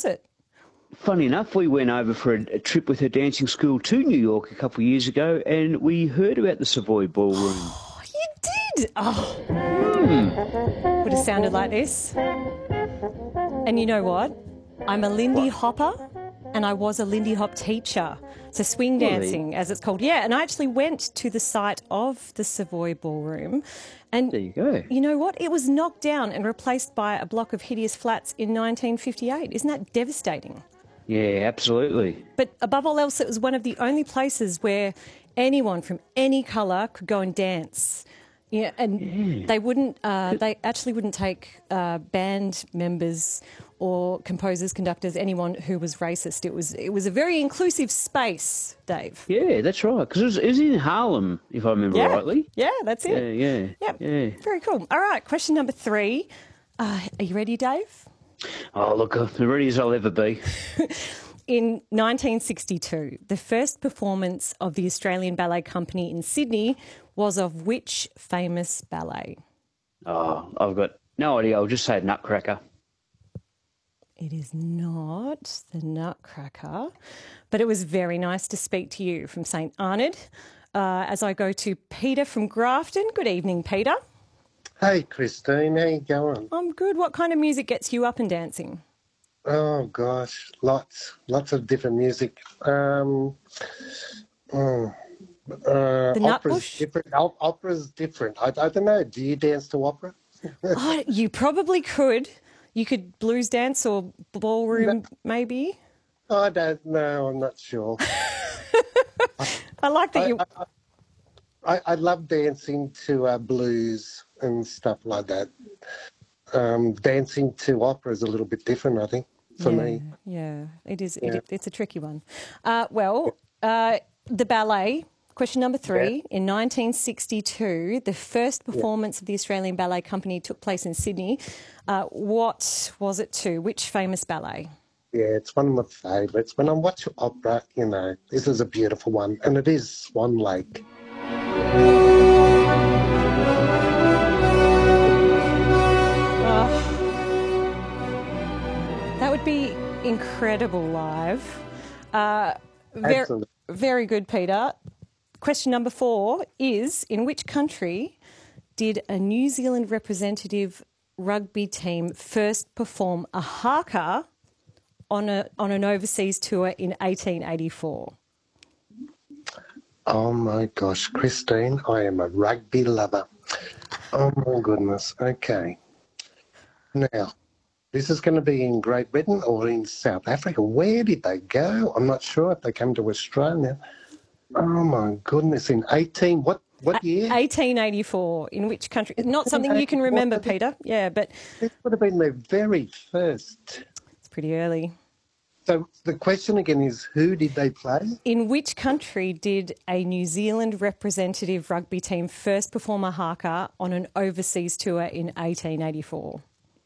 was it? Funny enough, we went over for a trip with her dancing school to New York a couple of years ago, and we heard about the Savoy Ballroom. Oh, you did? Oh. Would have sounded like this. And you know what? I'm a Lindy Hopper, and I was a Lindy Hop teacher. So swing dancing, as it's called. Yeah, and I actually went to the site of the Savoy Ballroom. And There you go. you know what? It was knocked down and replaced by a block of hideous flats in 1958. Isn't that devastating? Yeah, absolutely. But above all else, it was one of the only places where anyone from any colour could go and dance. Yeah, and they wouldn't. They actually wouldn't take band members or composers, conductors, anyone who was racist. It was a very inclusive space, Dave. Yeah, that's right. Because it was in Harlem, if I remember rightly. Yeah, that's it. Yeah. Very cool. All right, question number 3. Are you ready, Dave? Oh, look, I'm as ready as I'll ever be. In 1962, the first performance of the Australian Ballet Company in Sydney was of which famous ballet? Oh, I've got no idea. I'll just say Nutcracker. It is not the Nutcracker, but it was very nice to speak to you from St Arnaud. As I go to Peter from Grafton. Good evening, Peter. Hey, Christine, how you going? I'm good. What kind of music gets you up and dancing? Oh gosh, lots of different music. The Opera's Nutbush? different. Opera's different. I don't know. Do you dance to opera? Oh, you probably could. You could blues dance or ballroom, maybe. I don't know. I'm not sure. I like that you. I love dancing to blues and stuff like that. Dancing to opera is a little bit different, I think, for me. Yeah, it is. Yeah. It's a tricky one. The ballet. Question number 3. Yeah. In 1962, the first performance of the Australian Ballet Company took place in Sydney. What was it to? Which famous ballet? Yeah, it's one of my favourites. When I watch opera, this is a beautiful one, and it is Swan Lake. That would be incredible live. Absolutely. Very good, Peter. Question number 4 is, in which country did a New Zealand representative rugby team first perform a haka on an overseas tour in 1884? Oh my gosh, Christine, I am a rugby lover. Oh my goodness. Okay. Now, this is going to be in Great Britain or in South Africa. Where did they go? I'm not sure if they came to Australia. Oh my goodness, in what year? 1884. In which country? Not something you can remember, Peter. Yeah, but This would have been their very first. it's pretty early. So the question again is, who did they play? In which country did a New Zealand representative rugby team first perform a haka on an overseas tour in 1884?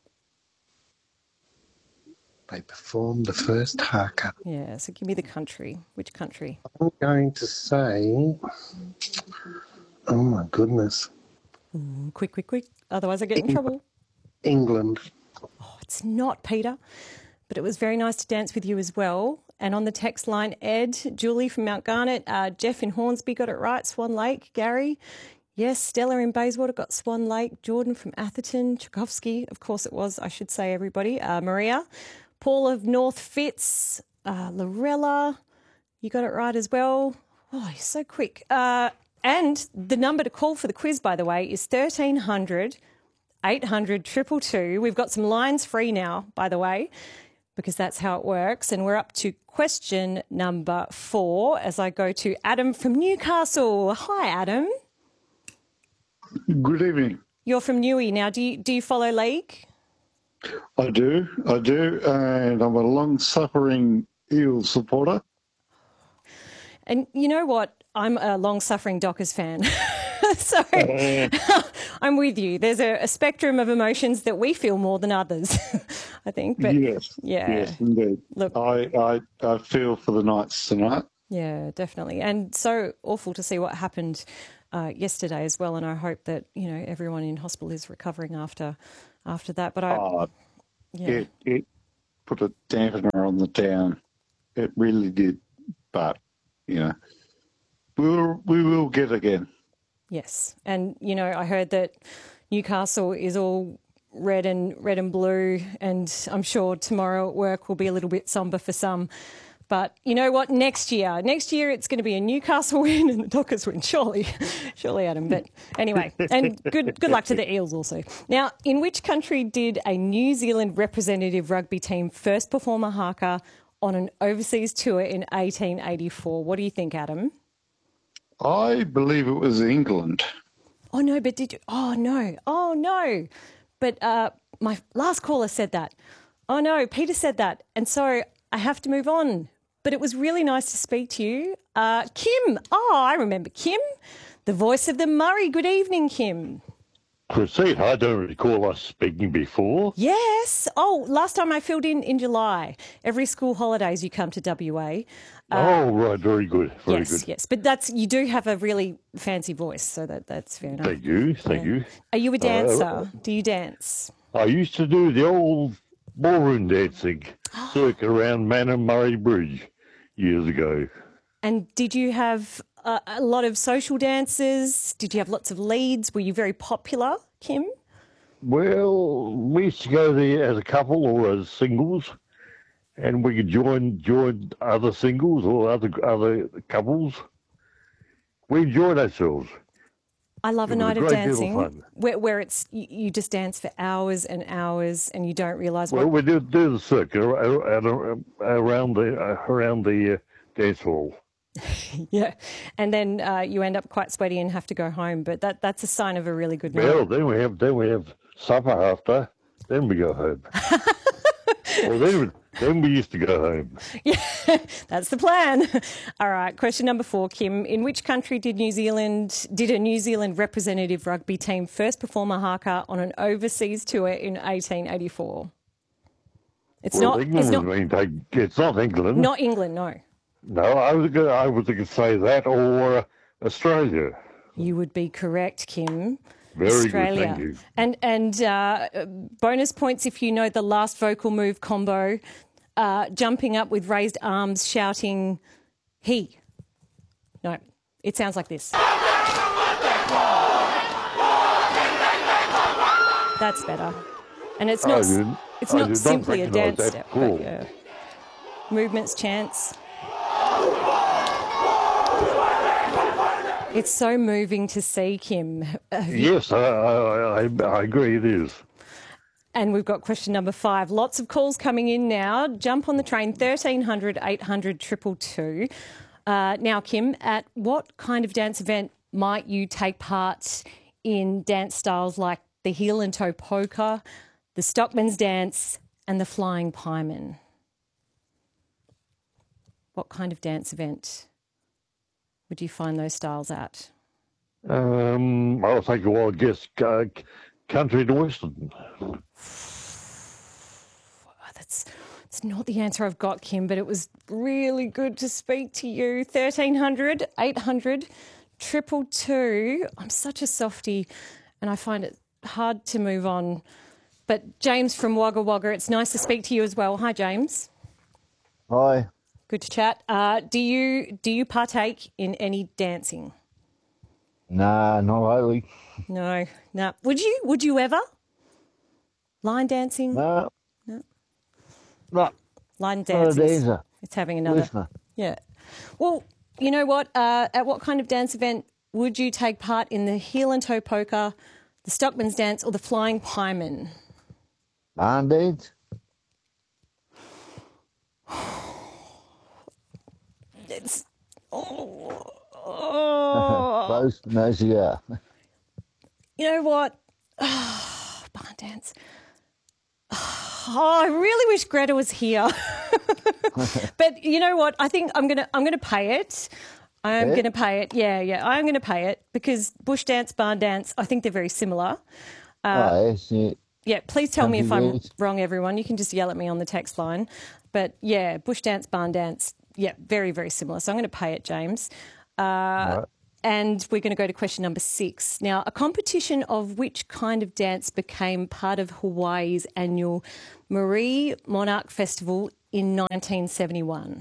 They performed the first haka. Yeah, so give me the country. Which country? I'm going to say, oh my goodness, Quick. Otherwise I get in trouble. England. Oh, it's not, Peter. But it was very nice to dance with you as well. And on the text line, Ed, Julie from Mount Garnet, Jeff in Hornsby got it right, Swan Lake, Gary. Yes, Stella in Bayswater got Swan Lake, Jordan from Atherton, Tchaikovsky, of course it was, I should say, everybody. Maria, Paul of North Fitz, Lorella, you got it right as well. Oh, you're so quick. And the number to call for the quiz, by the way, is 1300 800 222. We've got some lines free now, by the way, because that's how it works. And we're up to question number 4 as I go to Adam from Newcastle. Hi, Adam. Good evening. You're from Newey. Now, do you follow league? I do, and I'm a long-suffering Eels supporter. And you know what? I'm a long-suffering Dockers fan. So I'm with you. There's a spectrum of emotions that we feel more than others, I think. But Yes, indeed. Look, I feel for the Knights tonight. Yeah, definitely. And so awful to see what happened yesterday as well. And I hope that, everyone in hospital is recovering after that. But put a dampener on the town. It really did. But, you know, we will get again. Yes. And, you know, I heard that Newcastle is all red and blue, and I'm sure tomorrow at work will be a little bit sombre for some. But you know what? Next year it's going to be a Newcastle win and the Dockers win. Surely, Adam. But anyway, and good luck to the Eels also. Now, in which country did a New Zealand representative rugby team first perform a haka on an overseas tour in 1884? What do you think, Adam? I believe it was England. Oh no, but did you? Oh no. But my last caller said that. Oh no, Peter said that, and so I have to move on. But it was really nice to speak to you. Kim. Oh, I remember Kim, the voice of the Murray. Good evening, Kim. Christine, I don't recall us speaking before. Yes. Oh, last time I filled in July. Every school holidays you come to WA. Oh, right. Very good. Very yes, good. Yes. But you do have a really fancy voice, so that's fair enough. Thank you. Thank you. Are you a dancer? Do you dance? I used to do the old ballroom dancing circuit around Manor Murray Bridge years ago. And did you have a lot of social dances? Did you have lots of leads? Were you very popular, Kim? Well, we used to go there as a couple or as singles, and we could join other singles or other couples. We enjoyed ourselves. I love a night of great deal of dancing fun. where it's you just dance for hours and hours and you don't realise Well, what. we do the circuit around the dance hall. Yeah, and then you end up quite sweaty and have to go home. But that's a sign of a really good night. Well, then we have supper after. Then we go home. Well, then we used to go home. Yeah, that's the plan. All right, question number 4, Kim. In which country did a New Zealand representative rugby team first perform a haka on an overseas tour in 1884? It's not England. Not England, no. No, I was going to say that or Australia. You would be correct, Kim. Very Australia. good, thank you. And bonus points if you know the last vocal move combo, jumping up with raised arms, shouting, he. No, it sounds like this. That's better. And it's not simply a dance step. Cool. But yeah. Movements, chants. It's so moving to see, Kim. Yes, I agree it is. And we've got question number 5. Lots of calls coming in now. Jump on the train, 1300 800 222. Now, Kim, at what kind of dance event might you take part in dance styles like the heel and toe polka, the stockman's dance and the flying pieman? What kind of dance event would you find those styles at? I'll take a wild guess. Country and Western. It's not the answer I've got, Kim, but it was really good to speak to you. 1300 800 222. I'm such a softie and I find it hard to move on. But James from Wagga Wagga, it's nice to speak to you as well. Hi, James. Hi. Good to chat. Do you partake in any dancing? Nah, not really. No. Would you ever? Line dancing? No. No. Line dancing. dancer. It's having another. Listener. Yeah. Well, you know what? At what kind of dance event would you take part in the heel and toe polka, the stockman's dance, or the flying pieman? Line dance. It's Close, nice, yeah. You know what? Barn dance. Oh, I really wish Greta was here. But you know what? I think I'm gonna pay it. I'm going to pay it. Yeah. I'm going to pay it because bush dance, barn dance, I think they're very similar. Yes, yeah. Yeah, please tell me if I'm dance. wrong, everyone. You can just yell at me on the text line. But yeah, bush dance, barn dance, yeah, very, very similar. So I'm going to pay it, James. Right. And we're going to go to question number 6. Now, a competition of which kind of dance became part of Hawaii's annual Marie Monarch Festival in 1971?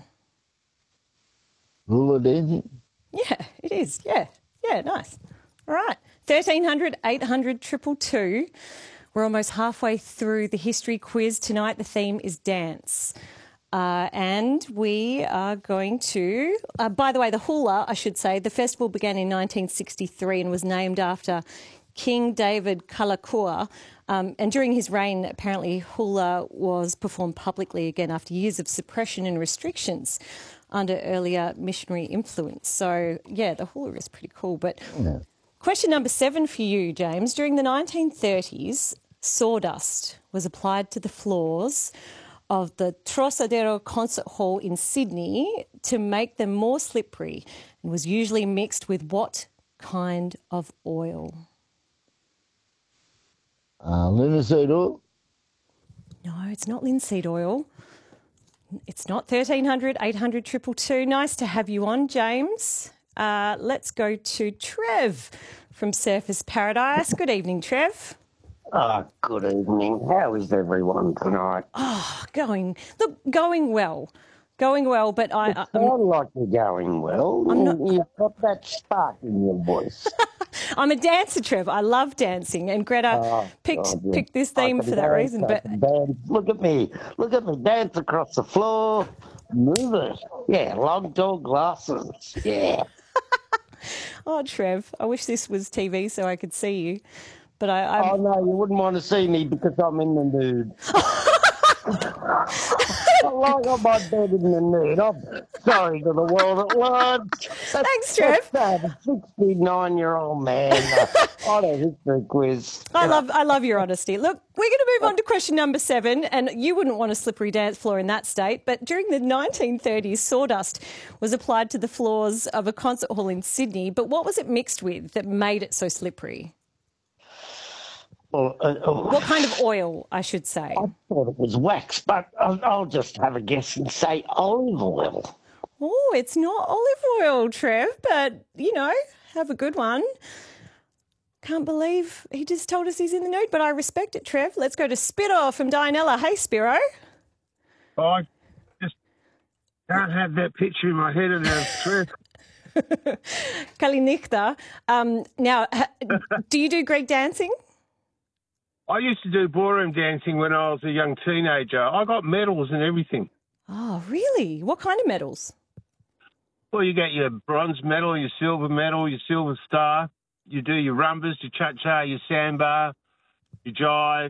Hula dancing? Yeah, it is. Yeah, nice. All right. 1300 800 222. We're almost halfway through the history quiz tonight. The theme is dance. And we are going to, by the way, the hula, I should say, the festival began in 1963 and was named after King David Kalakua. And during his reign, apparently hula was performed publicly again after years of suppression and restrictions under earlier missionary influence. So, yeah, the hula is pretty cool. But question number 7 for you, James. During the 1930s, sawdust was applied to the floors of the Trocadero Concert Hall in Sydney to make them more slippery and was usually mixed with what kind of oil? Linseed oil? No, it's not linseed oil. It's not 1300 800 222. Nice to have you on, James. Let's go to Trev from Surfers Paradise. Good evening, Trev. Good evening. How is everyone tonight? Going well. But I sound like you're going well. You've got that spark in your voice. I'm a dancer, Trev. I love dancing, and Greta picked this theme for that reason. But look at me, dance across the floor, move it. Yeah, long tall glasses. Yeah. Oh, Trev, I wish this was TV so I could see you. But Oh, no, you wouldn't want to see me because I'm in the nude. I lie on my bed in the nude. I'm sorry to the world at large. Thanks, Trev. A 69-year-old man on a history quiz. I love your honesty. Look, we're going to move on to question number 7, and you wouldn't want a slippery dance floor in that state, but during the 1930s, sawdust was applied to the floors of a concert hall in Sydney, but what was it mixed with that made it so slippery? Well, what kind of oil, I should say? I thought it was wax, but I'll just have a guess and say olive oil. Oh, it's not olive oil, Trev, but, have a good one. Can't believe he just told us he's in the nude, but I respect it, Trev. Let's go to Spiro from Dianella. Hey, Spiro. I just can't have that picture in my head of Trev. Kalinichta. Now, do you do Greek dancing? I used to do ballroom dancing when I was a young teenager. I got medals and everything. Oh, really? What kind of medals? Well, you get your bronze medal, your silver star. You do your rumbas, your cha-cha, your samba, your jive.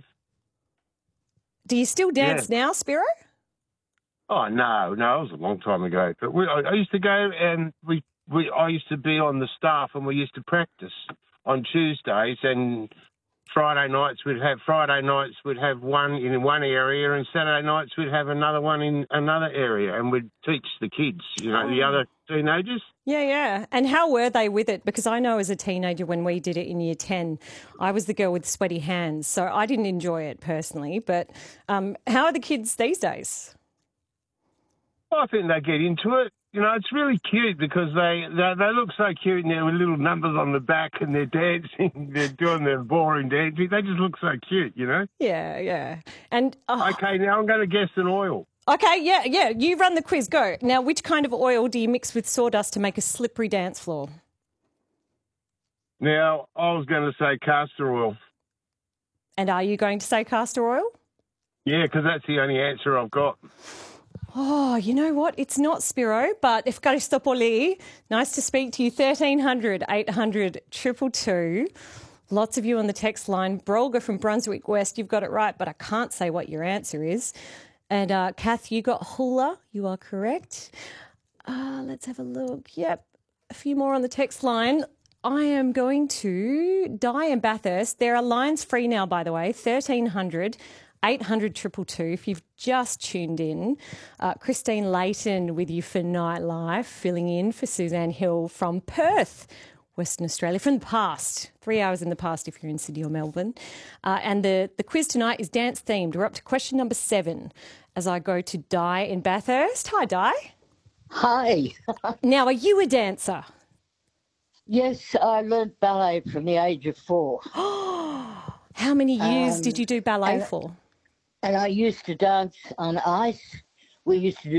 Do you still dance now, Spiro? Oh, no, it was a long time ago. But I used to go and I used to be on the staff and we used to practice on Tuesdays, and Friday nights we'd have one in one area, and Saturday nights we'd have another one in another area, and we'd teach the kids, the other teenagers. Yeah. And how were they with it? Because I know as a teenager when we did it in year 10, I was the girl with sweaty hands, so I didn't enjoy it personally. But how are the kids these days? I think they get into it. It's really cute because they look so cute now with little numbers on the back, and they're dancing, they're doing their ballroom dancing. They just look so cute, Yeah. And okay, now I'm going to guess an oil. Okay, yeah. You run the quiz. Go. Now, which kind of oil do you mix with sawdust to make a slippery dance floor? Now, I was going to say castor oil. And are you going to say castor oil? Yeah, because that's the only answer I've got. Oh, you know what? It's not Spiro, but Efkaristopoli. Nice to speak to you. 1300 800 222. Lots of you on the text line. Brolga from Brunswick West, you've got it right, but I can't say what your answer is. And Kath, you got hula. You are correct. Let's have a look. Yep, a few more on the text line. I am going to Di and Bathurst. There are lines free now, by the way. 1300 800 222. If you've just tuned in, Christine Layton with you for Nightlife, filling in for Suzanne Hill from Perth, Western Australia, from the past. 3 hours in the past if you're in Sydney or Melbourne. And the quiz tonight is dance themed. We're up to question number 7 as I go to Di in Bathurst. Hi, Di. Hi. Now, are you a dancer? Yes, I learnt ballet from the age of 4. How many years did you do ballet for? And I used to dance on ice. We used to do